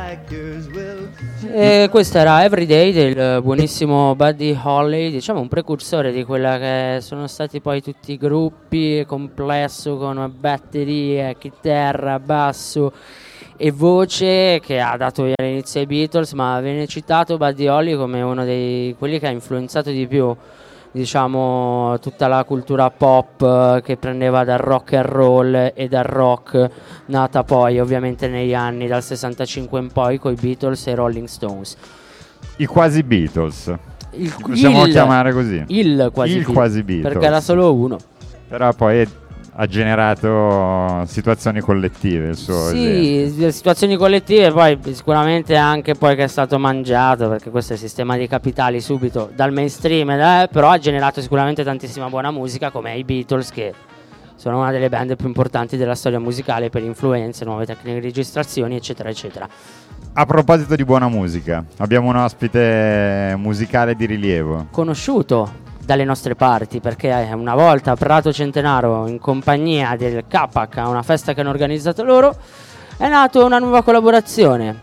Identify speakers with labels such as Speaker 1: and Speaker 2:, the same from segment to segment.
Speaker 1: E questo era Everyday del buonissimo Buddy Holly, diciamo un precursore di quella che sono stati poi tutti i gruppi complesso con batterie, chitarra, basso e voce che ha dato all'inizio ai Beatles, ma viene citato Buddy Holly come uno dei quelli che ha influenzato di più, diciamo, tutta la cultura pop che prendeva dal rock and roll e dal rock, nata poi ovviamente negli anni dal 65 in poi con i Beatles e i Rolling Stones.
Speaker 2: I quasi Beatles, possiamo chiamare così.
Speaker 1: Il quasi Beatles, perché era solo uno.
Speaker 2: Però poi ha generato situazioni collettive il suo esempio.
Speaker 1: Situazioni collettive, poi sicuramente anche poi che è stato mangiato, perché questo è il sistema di capitali subito dal mainstream, però ha generato sicuramente tantissima buona musica, come i Beatles, che sono una delle band più importanti della storia musicale per influenze, nuove tecniche di registrazioni, eccetera eccetera.
Speaker 2: A proposito di buona musica, abbiamo un ospite musicale di rilievo,
Speaker 1: conosciuto dalle nostre parti, perché una volta a Prato Centenaro, in compagnia del Capac, a una festa che hanno organizzato loro, è nata una nuova collaborazione.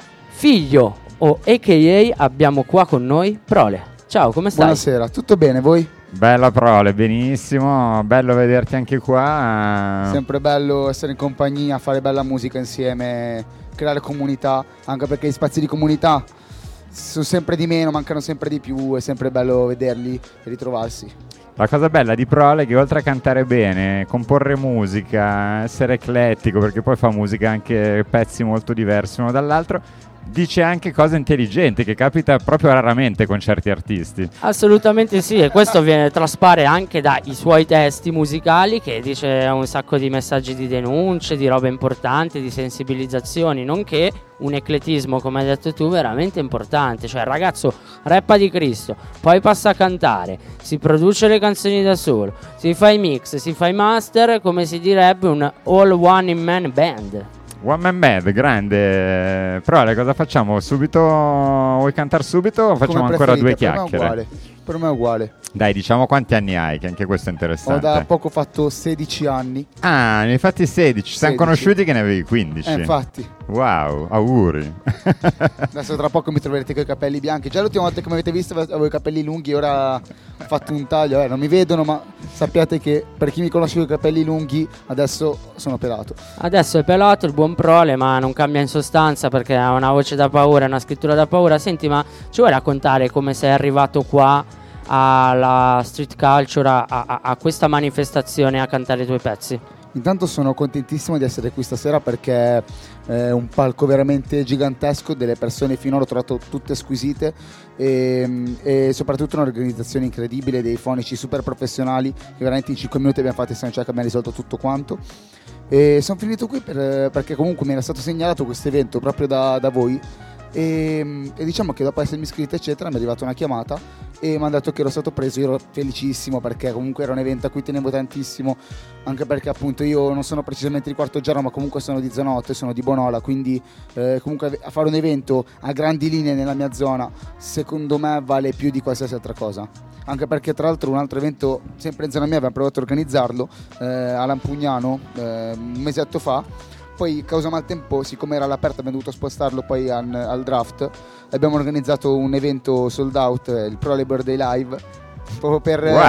Speaker 1: Figlio o a.k.a. abbiamo qua con noi Prole. Ciao, come stai?
Speaker 3: Buonasera, tutto bene, voi?
Speaker 2: Bella Prole, benissimo, bello vederti anche qua.
Speaker 3: Sempre bello essere in compagnia, fare bella musica insieme, creare comunità, anche perché gli spazi di comunità sono sempre di meno, mancano sempre di più, è sempre bello vederli e ritrovarsi.
Speaker 2: La cosa bella di Prole è che oltre a cantare bene, comporre musica, essere eclettico, perché poi fa musica anche pezzi molto diversi uno dall'altro, dice anche cose intelligenti, che capita proprio raramente con certi artisti.
Speaker 1: Assolutamente sì, e questo traspare anche dai suoi testi musicali, che dice un sacco di messaggi di denunce, di robe importanti, di sensibilizzazioni, nonché un ecletismo, come hai detto tu, veramente importante. Cioè il ragazzo rappa di Cristo, poi passa a cantare, si produce le canzoni da solo, si fa i mix, si fa i master, come si direbbe un all one in man band.
Speaker 2: One Man Band, grande. Però cosa facciamo? Subito? Vuoi cantare subito o facciamo ancora due chiacchiere?
Speaker 3: Per me è uguale.
Speaker 2: Dai, diciamo quanti anni hai, che anche questo è interessante.
Speaker 3: Ho da poco fatto 16 anni.
Speaker 2: Ah, ne hai fatti 16. Ci siamo conosciuti che ne avevi 15.
Speaker 3: Infatti.
Speaker 2: Wow, auguri.
Speaker 3: Adesso tra poco mi troverete con i capelli bianchi. Già l'ultima volta che mi avete visto avevo i capelli lunghi, ora ho fatto un taglio. Non mi vedono, ma sappiate che per chi mi conosce con i capelli lunghi adesso sono pelato.
Speaker 1: Adesso è pelato il buon Prole, ma non cambia in sostanza, perché ha una voce da paura, una scrittura da paura. Senti, ma ci vuoi raccontare come sei arrivato qua alla Street Culture, a questa manifestazione, a cantare i tuoi pezzi?
Speaker 3: Intanto sono contentissimo di essere qui stasera, perché è un palco veramente gigantesco, delle persone finora ho trovato tutte squisite e soprattutto un'organizzazione incredibile, dei fonici super professionali che veramente in 5 minuti abbiamo fatto il soundcheck, abbiamo risolto tutto quanto. E sono finito qui perché comunque mi era stato segnalato questo evento proprio da voi. E diciamo che dopo essermi iscritto eccetera mi è arrivata una chiamata e mi hanno detto che ero stato preso. Io ero felicissimo, perché comunque era un evento a cui tenevo tantissimo, anche perché appunto io non sono precisamente di Quartogero, ma comunque sono di zona 8 e sono di Bonola, quindi comunque a fare un evento a grandi linee nella mia zona secondo me vale più di qualsiasi altra cosa. Anche perché tra l'altro un altro evento sempre in zona mia abbiamo provato a organizzarlo a Lampugnano un mesetto fa. Poi causa maltempo, siccome era all'aperto abbiamo dovuto spostarlo poi al draft. Abbiamo organizzato un evento sold out, il Pro Labor Day Live, proprio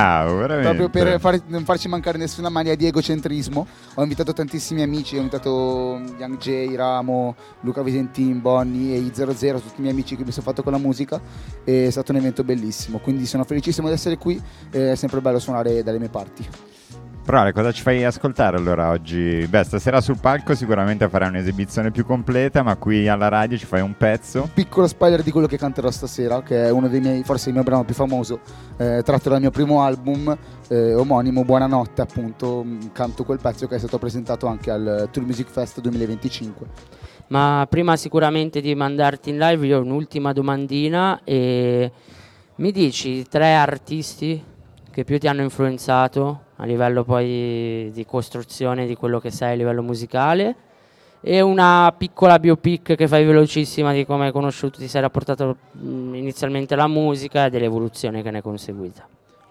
Speaker 3: per non farci mancare nessuna mania di egocentrismo. Ho invitato tantissimi amici, ho invitato Young J, Ramo, Luca Visentin, Bonnie e i 00, tutti i miei amici che mi sono fatto con la musica. È stato un evento bellissimo, quindi sono felicissimo di essere qui, è sempre bello suonare dalle mie parti.
Speaker 2: Però cosa ci fai ascoltare allora oggi? Beh, stasera sul palco sicuramente farai un'esibizione più completa, ma qui alla radio ci fai un pezzo.
Speaker 3: Un piccolo spoiler di quello che canterò stasera, che è uno dei miei, forse il mio brano più famoso, tratto dal mio primo album omonimo, Buonanotte, appunto. Canto quel pezzo che è stato presentato anche al Tour Music Fest 2025.
Speaker 1: Ma prima sicuramente di mandarti in live io ho un'ultima domandina, e mi dici 3 artisti che più ti hanno influenzato a livello poi di costruzione di quello che sei a livello musicale, e una piccola biopic che fai velocissima di come hai conosciuto, ti sei rapportato inizialmente alla musica e dell'evoluzione che ne è conseguita.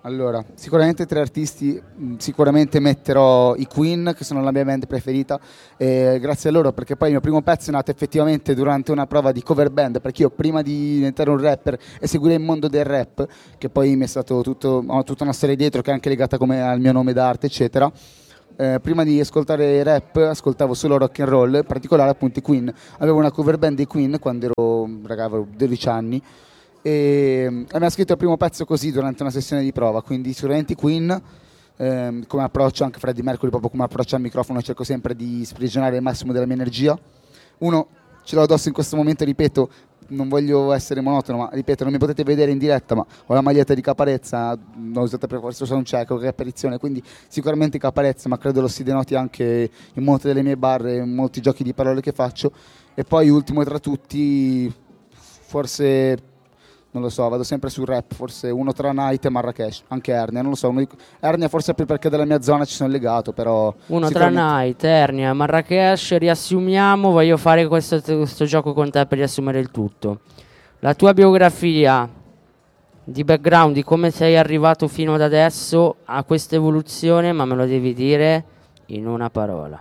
Speaker 3: Allora, sicuramente tre artisti, sicuramente metterò i Queen, che sono la mia band preferita, grazie a loro, perché poi il mio primo pezzo è nato effettivamente durante una prova di cover band, perché io prima di diventare un rapper e seguire il mondo del rap, che poi mi è stato ho tutta una storia dietro che è anche legata come al mio nome d'arte, eccetera. Prima di ascoltare rap ascoltavo solo rock and roll, in particolare appunto i Queen. Avevo una cover band dei Queen quando avevo 12 anni, e abbiamo scritto il primo pezzo così durante una sessione di prova, quindi sicuramente i Queen, come approccio anche Freddie Mercury, proprio come approccio al microfono cerco sempre di sprigionare il massimo della mia energia. Uno ce l'ho addosso in questo momento, ripeto, non voglio essere monotono, ma ripeto, non mi potete vedere in diretta, ma ho la maglietta di Caparezza, l'ho usata per forza, sono un cieco, che apparizione, quindi sicuramente Caparezza, ma credo lo si denoti anche in molte delle mie barre, in molti giochi di parole che faccio. E poi ultimo tra tutti, forse, non lo so, vado sempre sul rap, forse uno tra Night e Marrakesh, anche Ernia, non lo so, Ernia forse più perché della mia zona ci sono legato, però
Speaker 1: Uno tra Night, Ernia, Marrakesh, riassumiamo, voglio fare questo gioco con te per riassumere il tutto. La tua biografia di background, di come sei arrivato fino ad adesso a questa evoluzione, ma me lo devi dire in una parola.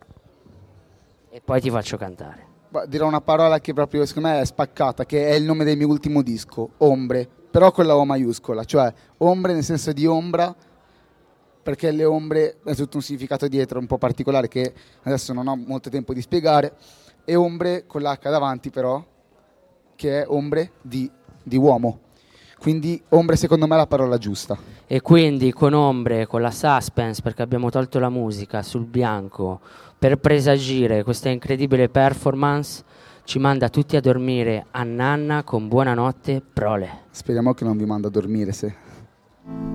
Speaker 1: E poi ti faccio cantare.
Speaker 3: dirò una parola che proprio secondo me è spaccata, che è il nome del mio ultimo disco, Ombre, però con la O maiuscola, cioè ombre nel senso di ombra, perché le ombre è tutto un significato dietro un po' particolare che adesso non ho molto tempo di spiegare, e ombre con l'H davanti però, che è ombre di uomo. Quindi ombre secondo me è la parola giusta.
Speaker 1: E quindi con ombre, con la suspense, perché abbiamo tolto la musica sul bianco, per presagire questa incredibile performance, ci manda tutti a dormire a nanna con buonanotte prole.
Speaker 3: Speriamo che non vi manda a dormire se...